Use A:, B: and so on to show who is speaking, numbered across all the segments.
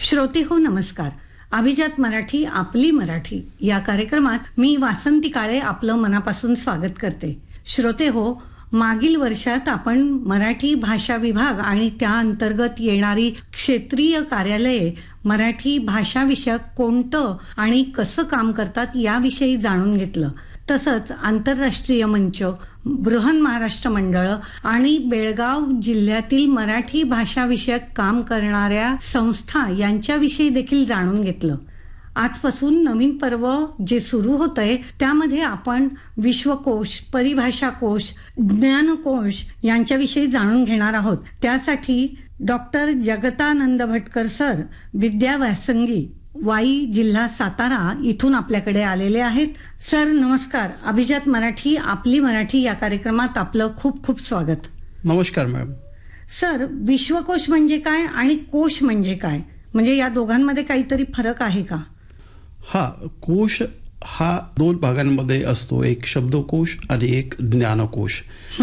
A: श्रोते हो नमस्कार. अभिजात मराठी आपली मराठी या कार्यक्रमात मी वासंती काळे आपलं मनापासून स्वागत करते. श्रोते हो, मागील वर्षात आपण मराठी भाषा विभाग आणि त्या अंतर्गत येणारी क्षेत्रीय कार्यालये मराठी भाषा विषयक कोणतं आणि कसं काम करतात याविषयी जाणून घेतलं. तसंच आंतरराष्ट्रीय मंच, बृहन महाराष्ट्र मंडळ आणि बेळगाव जिल्ह्यातील मराठी भाषा विषयक काम करणाऱ्या संस्था यांच्याविषयी देखील जाणून घेतलं. आजपासून नवीन पर्व जे सुरू होतंय त्यामध्ये आपण विश्वकोश, परिभाषा कोश, ज्ञानकोश यांच्याविषयी जाणून घेणार आहोत. त्यासाठी डॉक्टर जगतानंद भटकर सर, विद्या व्यासंगी, वाई, जिल्हा सातारा इथून आपल्याकडे आलेले आहेत. सर नमस्कार. अभिजात मराठी आपली मराठी या कार्यक्रमात आपलं खूप खूप स्वागत.
B: नमस्कार मॅडम.
A: सर, विश्वकोश म्हणजे काय आणि कोश म्हणजे काय? म्हणजे या दोघांमध्ये काहीतरी फरक आहे का?
B: हा, कोश हा दोन भागांमध्ये असतो, एक शब्दकोश आणि एक ज्ञानकोश.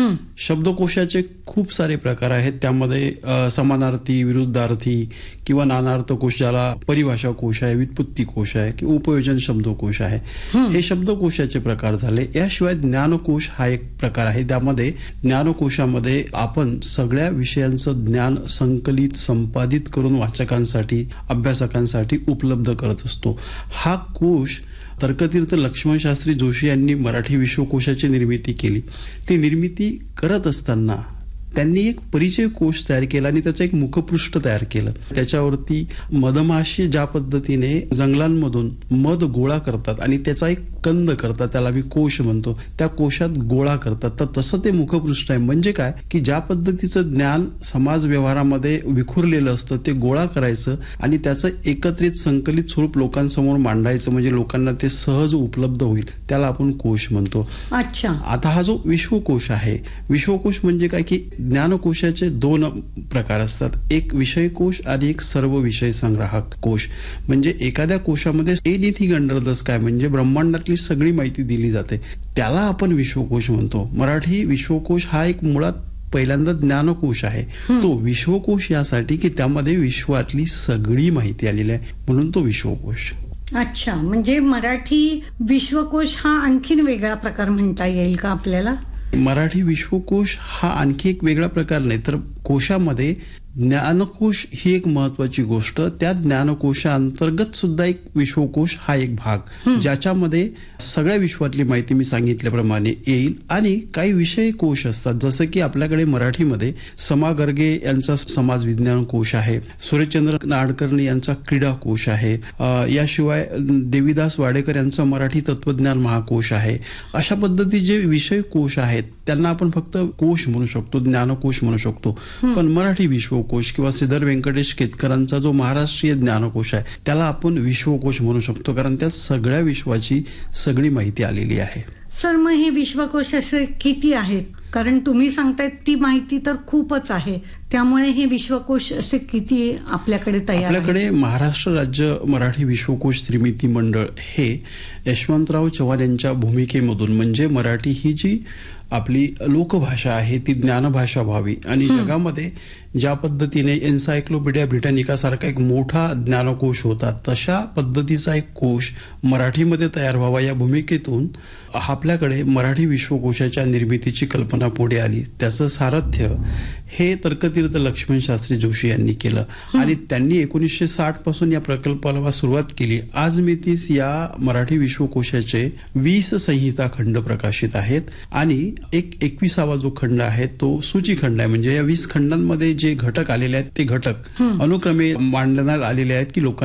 B: शब्दकोशाचे खूप सारे प्रकार आहेत. त्यामध्ये समानार्थी, विरुद्धार्थी किंवा नानार्थ कोश, ज्याला परिभाषा कोश आहे, व्युत्पत्ती कोश आहे किंवा उपयोजन शब्दकोश आहे, हे शब्दकोशाचे प्रकार झाले. याशिवाय ज्ञानकोश हा एक प्रकार आहे. त्यामध्ये ज्ञानकोशामध्ये आपण सगळ्या विषयांचं ज्ञान संकलित, संपादित करून वाचकांसाठी, अभ्यासकांसाठी उपलब्ध करत असतो. हा कोश तर्कतीर्थ लक्ष्मण शास्त्री जोशी यांनी मराठी विश्वकोशाची निर्मिती केली. ती निर्मिती करत असताना त्यांनी एक परिचय कोश तयार केला आणि त्याचं एक मुखपृष्ठ तयार केलं. त्याच्यावरती मधमाशी ज्या पद्धतीने जंगलांमधून मध गोळा करतात आणि त्याचा एक कंद करतात, त्याला मी कोश म्हणतो, त्या कोशात गोळा करतात, तर तसं ते मुखपृष्ठ आहे. म्हणजे काय की ज्या पद्धतीचं ज्ञान समाज व्यवहारामध्ये विखुरलेलं असतं ते गोळा करायचं आणि त्याचं एकत्रित संकलित स्वरूप लोकांसमोर मांडायचं, म्हणजे लोकांना ते सहज उपलब्ध होईल, त्याला आपण कोश म्हणतो.
A: अच्छा.
B: आता हा जो विश्वकोश आहे, विश्वकोश म्हणजे काय की ज्ञानकोशाचे दोन प्रकार असतात, एक विषयकोश आणि एक सर्व विषय संग्राहक कोश. म्हणजे एखाद्या कोशामध्ये एनिथिंग अंडर द स्काय, म्हणजे ब्रह्मांडातली सगळी माहिती दिली जाते, त्याला आपण विश्वकोश म्हणतो. मराठी विश्वकोश हा एक मुळात पहिल्यांदा ज्ञानकोश आहे. तो विश्वकोश यासाठी की त्यामध्ये विश्वातली सगळी माहिती आलेली आहे, म्हणून तो विश्वकोश.
A: अच्छा, म्हणजे मराठी विश्वकोश हा आणखीन वेगळा प्रकार म्हणता येईल का आपल्याला?
B: मराठी विश्वकोश हा आणखी एक वेगळा प्रकार नाही, तर कोशामध्ये ज्ञानकोश ही एक महत्वाची गोष्ट. त्या ज्ञानकोशाअंतर्गत सुद्धा एक विश्वकोश हा एक भाग, ज्याच्यामध्ये सगळ्या विश्वातली माहिती मी सांगितल्याप्रमाणे येईल. आणि काही विषय कोश असतात, जसं की आपल्याकडे मराठीमध्ये समा गर्गे यांचा समाज विज्ञान कोश आहे, सुरेशचंद्र नाडकर्णी यांचा क्रीडा कोश आहे, याशिवाय देवीदास वाडेकर यांचा मराठी तत्वज्ञान महाकोश आहे. अशा पद्धतीचे विषय कोश आहेत, त्यांना आपण फक्त कोश म्हणू शकतो, ज्ञानकोश म्हणू शकतो. पण मराठी विश्वकोश किंवा श्रीधर व्यंकटेश केतकरांचा जो महाराष्ट्रीय ज्ञानकोश आहे त्याला आपण विश्वकोश म्हणू शकतो, कारण त्यात सगळ्या विश्वाची सगळी माहिती आलेली आहे.
A: सर, मग हे विश्वकोश असे किती आहेत? कारण तुम्ही सांगताय ती माहिती तर खूपच आहे, त्यामुळे हे विश्वकोश असे किती आपल्याकडे तयार?
B: आपल्याकडे महाराष्ट्र राज्य मराठी विश्वकोश निर्मिती मंडळ हे यशवंतराव चव्हाण यांच्या भूमिकेमधून, म्हणजे मराठी ही जी आपली लोकभाषा आहे ती ज्ञानभाषा व्हावी आणि जगामध्ये ज्या पद्धतीने एन्सायक्लोपीडिया ब्रिटॅनिका सारखा एक मोठा ज्ञानकोश होता, तशा पद्धतीचा एक कोश मराठीमध्ये तयार व्हावा या भूमिकेतून आपल्याकडे मराठी विश्वकोशाच्या निर्मितीची कल्पना पुढे आली. त्याचं सारथ्य हे तर्कतीर्थ लक्ष्मण शास्त्री जोशी यांनी केलं आणि त्यांनी 1960 पासून या प्रकल्पाला सुरुवात केली. आज मितीस या मराठी विश्वकोशाचे 20 संहिता खंड प्रकाशित आहेत आणि एक 21वा जो खंड आहे तो सूचीखंड आहे. म्हणजे या 20 खंडांमध्ये जे घटक आलेले आहेत ते घटक अनुक्रमे मांडण्यात आलेले आहेत की लोकांना